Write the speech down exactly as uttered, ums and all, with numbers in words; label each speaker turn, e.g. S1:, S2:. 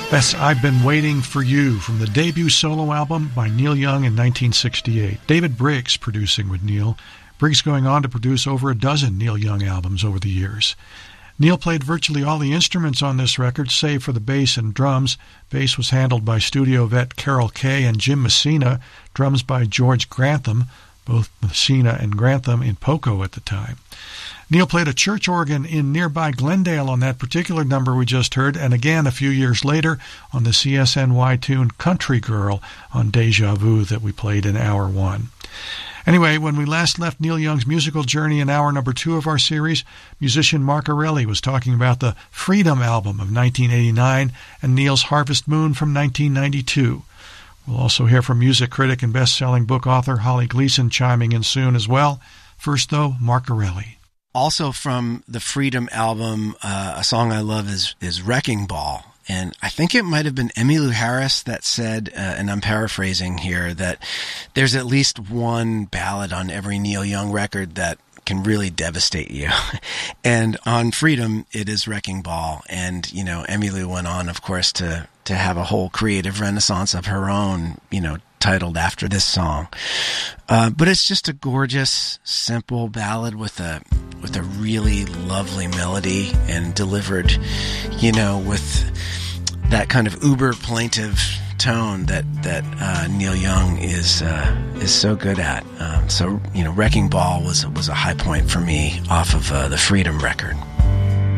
S1: That's I've Been Waiting for You from the debut solo album by Neil Young in nineteen sixty-eight. David Briggs producing with Neil. Briggs going on to produce over a dozen Neil Young albums over the years. Neil played virtually all the instruments on this record, save for the bass and drums. Bass was handled by studio vet Carol Kaye and Jim Messina. Drums by George Grantham, both Messina and Grantham in Poco at the time. Neil played a church organ in nearby Glendale on that particular number we just heard, and again a few years later on the C S N Y tune Country Girl on Deja Vu that we played in hour one. Anyway, when we last left Neil Young's musical journey in hour number two of our series, musician Mark Arelli was talking about the Freedom album of nineteen eighty-nine and Neil's Harvest Moon from nineteen ninety-two. We'll also hear from music critic and best-selling book author Holly Gleason chiming in soon as well. First, though, Mark Arelli.
S2: Also from the Freedom album, uh, a song I love is, is Wrecking Ball. And I think it might have been Emmylou Harris that said, uh, and I'm paraphrasing here, that there's at least one ballad on every Neil Young record that can really devastate you. And on Freedom, it is Wrecking Ball. And, you know, Emmylou went on, of course, to, to have a whole creative renaissance of her own, you know, titled after this song. Uh, but it's just a gorgeous, simple ballad with a with a really lovely melody and delivered, you know, with that kind of uber plaintive tone that that uh, Neil Young is uh, is so good at. Um, so, you know, Wrecking Ball was was a high point for me off of uh, the Freedom record.